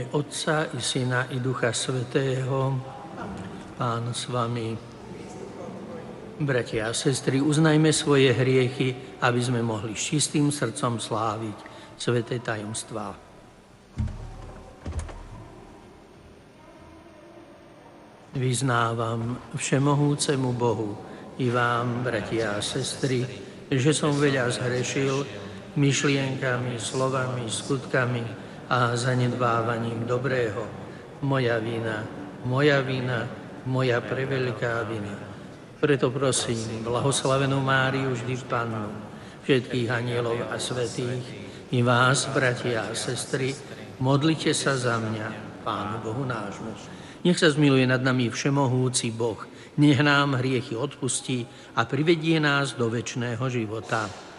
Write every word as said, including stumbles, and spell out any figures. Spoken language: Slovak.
mene Otca i Syna i Ducha Svätého. Pán s vami. Bratia a sestry, uznajme svoje hriechy, aby sme mohli s čistým srdcom sláviť sväté tajomstvá. Vyznávam všemohúcemu Bohu i vám, bratia a sestry, že som veľa zhrešil myšlienkami, slovami, skutkami a zanedbávaním dobrého. Moja vina, moja vina, moja preveľká vina. Preto prosím blahoslavenú Máriu, vždy Pannu, všetkých anielov a svätých, i vás, bratia a sestry, modlite sa za mňa, Pánu Bohu nášmu. Nech sa zmiluje nad nami všemohúci Boh, nech nám hriechy odpustí a privedie nás do večného života.